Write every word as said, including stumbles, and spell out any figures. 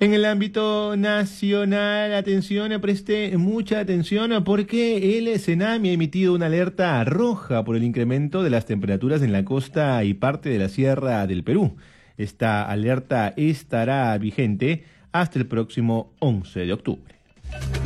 En el ámbito nacional, atención, preste mucha atención porque el Senami ha emitido una alerta roja por el incremento de las temperaturas en la costa y parte de la sierra del Perú. Esta alerta estará vigente hasta el próximo once de octubre.